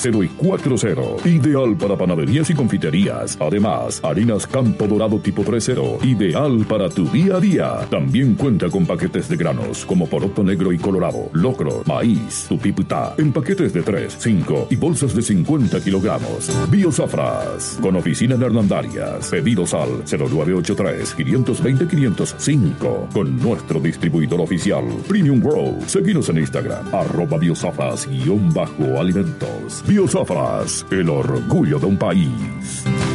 0 y 40, ideal para panaderías y confiterías. Además, harinas Campo Dorado tipo 30, ideal para tu día a día. También cuenta con paquetes de granos como poroto negro y colorado, locro, maíz, tupiputá, en paquetes de 3, 5 y bolsas de 50 kilogramos. Biosafras, con oficina en Hernandarias. Pedidos al 0983-520-505, con nuestro distribuidor oficial, Premium World. Seguinos en Instagram, @biosafras_alimentos. Biosafras, el orgullo de un país.